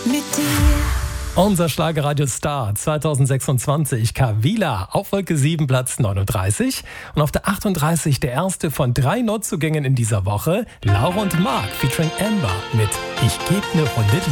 mit dir. Unser Schlagerradio-Star 2026, Kavila, auf Wolke 7, Platz 39. Und auf der 38 der erste von 3 Neuzugängen in dieser Woche, Laura und Mark featuring Amber mit Ich geb ne Runde